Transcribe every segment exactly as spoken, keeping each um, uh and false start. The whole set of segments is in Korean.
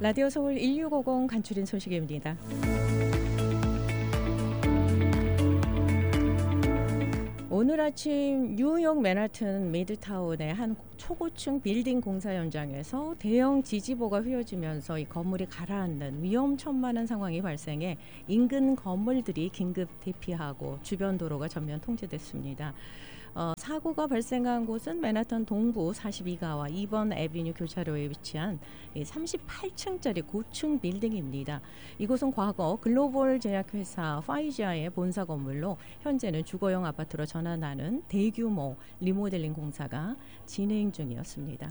라디오 서울 일육오공 간추린 소식입니다. 오늘 아침 뉴욕 맨하튼 미드타운의 한 초고층 빌딩 공사 현장에서 대형 지지보가 휘어지면서 이 건물이 가라앉는 위험천만한 상황이 발생해 인근 건물들이 긴급 대피하고 주변 도로가 전면 통제됐습니다. 어, 사고가 발생한 곳은 맨하탄 동부 사십이 가와 이 번 애비뉴 교차로에 위치한 삼십팔 층짜리 고층 빌딩입니다. 이곳은 과거 글로벌 제약회사 파이자의 본사 건물로 현재는 주거용 아파트로 전환하는 대규모 리모델링 공사가 진행 중이었습니다.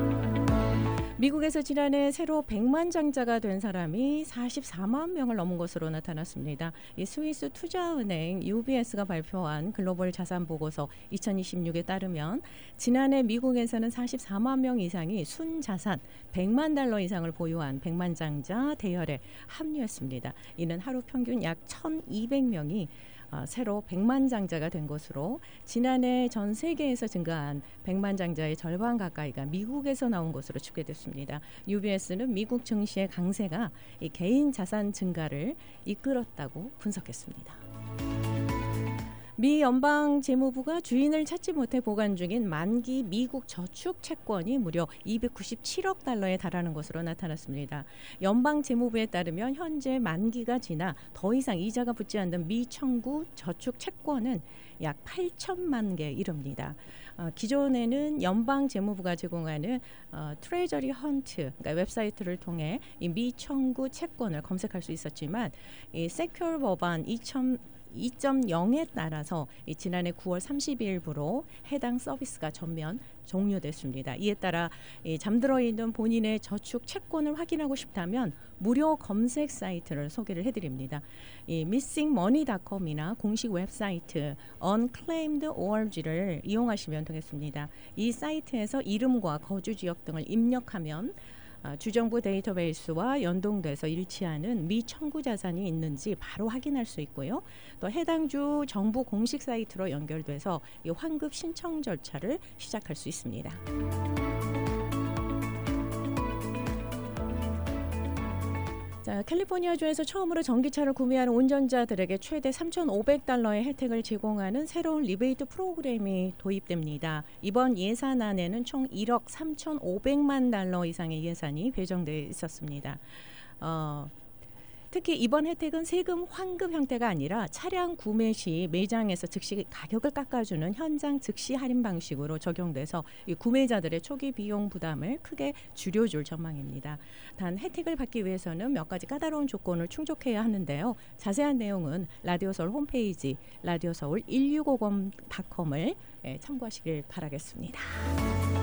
미국에서 지난해 새로 백만 장자가 된 사람이 사십사만 명을 넘은 것으로 나타났습니다. 이 스위스 투자은행 유비에스가 발표한 글로벌 자산 보고서 이천이십육에 따르면 지난해 미국에서는 사십사만 명 이상이 순자산 백만 달러 이상을 보유한 백만 장자 대열에 합류했습니다. 이는 하루 평균 약 천이백 명이 어, 새로 백만 장자가 된 것으로 지난해 전 세계에서 증가한 백만 장자의 절반 가까이가 미국에서 나온 것으로 집계됐습니다. 유비에스는 미국 증시의 강세가 이 개인 자산 증가를 이끌었다고 분석했습니다. 미 연방재무부가 주인을 찾지 못해 보관 중인 만기 미국 저축 채권이 무려 이백구십칠억 달러에 달하는 것으로 나타났습니다. 연방재무부에 따르면 현재 만기가 지나 더 이상 이자가 붙지 않는 미 청구 저축 채권은 약 팔천만 개에 이릅니다. 어, 기존에는 연방재무부가 제공하는 어, 트레저리 헌트 그러니까 웹사이트를 통해 이 미 청구 채권을 검색할 수 있었지만 이 세큐어 법안 이 점 영에 따라서 지난해 구월 삼십일부로 해당 서비스가 전면 종료됐습니다. 이에 따라 잠들어 있는 본인의 저축 채권을 확인하고 싶다면 무료 검색 사이트를 소개를 해드립니다. 이 미싱 머니 닷컴이나 공식 웹사이트 unclaimed org를 이용하시면 되겠습니다. 이 사이트에서 이름과 거주 지역 등을 입력하면 주정부 데이터베이스와 연동돼서 일치하는 미 청구 자산이 있는지 바로 확인할 수 있고요. 또 해당 주 정부 공식 사이트로 연결돼서 이 환급 신청 절차를 시작할 수 있습니다. 자, 캘리포니아주에서 처음으로 전기차를 구매하는 운전자들에게 최대 삼천오백 달러의 혜택을 제공하는 새로운 리베이트 프로그램이 도입됩니다. 이번 예산안에는 총 일억 삼천오백만 달러 이상의 예산이 배정되어 있었습니다. 어, 특히 이번 혜택은 세금 환급 형태가 아니라 차량 구매 시 매장에서 즉시 가격을 깎아주는 현장 즉시 할인 방식으로 적용돼서 이 구매자들의 초기 비용 부담을 크게 줄여줄 전망입니다. 단 혜택을 받기 위해서는 몇 가지 까다로운 조건을 충족해야 하는데요. 자세한 내용은 라디오 서울 홈페이지 라디오 서울 일육오공 닷컴을 참고하시길 바라겠습니다.